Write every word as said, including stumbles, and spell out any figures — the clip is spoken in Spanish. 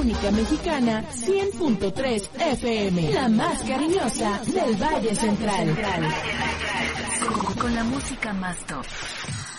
única mexicana, cien punto tres F M, la más cariñosa del Valle Central. Con la música más top.